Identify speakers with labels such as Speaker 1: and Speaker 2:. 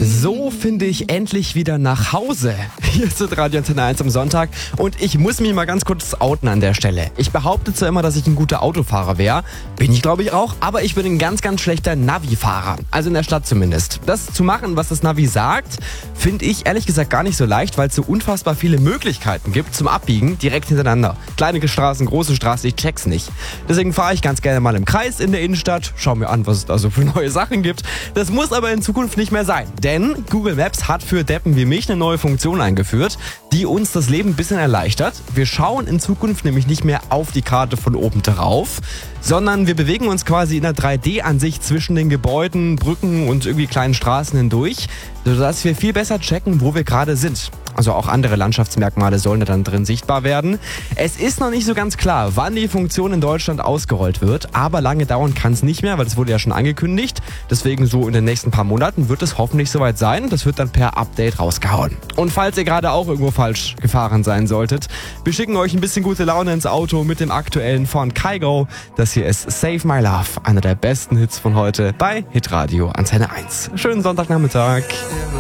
Speaker 1: So finde ich endlich wieder nach Hause. Hier ist Radio Antenne 1 am Sonntag und ich muss mich mal ganz kurz outen an der Stelle. Ich behaupte zwar immer, dass ich ein guter Autofahrer wäre, bin ich glaube ich auch, aber ich bin ein ganz, ganz schlechter Navi-Fahrer. Also in der Stadt zumindest. Das zu machen, was das Navi sagt, finde ich ehrlich gesagt gar nicht so leicht, weil es so unfassbar viele Möglichkeiten gibt zum Abbiegen direkt hintereinander. Kleine Straßen, große Straßen, ich check's nicht. Deswegen fahre ich ganz gerne mal im Kreis in der Innenstadt, schau mir an, was es da so für neue Sachen gibt. Das muss aber in Zukunft nicht mehr sein, denn Google Maps hat für Deppen wie mich eine neue Funktion eingeführt, die uns das Leben ein bisschen erleichtert. Wir schauen in Zukunft nämlich nicht mehr auf die Karte von oben drauf, sondern wir bewegen uns quasi in der 3D-Ansicht zwischen den Gebäuden, Brücken und irgendwie kleinen Straßen hindurch, sodass wir viel besser checken, wo wir gerade sind. Also auch andere Landschaftsmerkmale sollen da dann drin sichtbar werden. Es ist noch nicht so ganz klar, wann die Funktion in Deutschland ausgerollt wird, aber lange dauern kann es nicht mehr, weil das wurde ja schon angekündigt. Deswegen so in den nächsten paar Monaten wird es hoffentlich soweit sein. Das wird dann per Update rausgehauen. Und falls ihr gerade auch irgendwo falsch gefahren sein solltet, wir schicken euch ein bisschen gute Laune ins Auto mit dem aktuellen von Kygo. Das hier ist Save My Love, einer der besten Hits von heute bei Hitradio Antenne 1. Schönen Sonntagnachmittag.